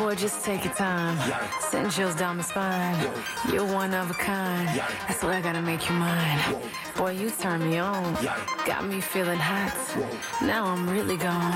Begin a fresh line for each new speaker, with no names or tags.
Boy, just take your time. Send chills down my spine. You're one of a kind. That's why I gotta make you mine. Boy, you turn me on. Got me feeling hot. Now I'm really gone.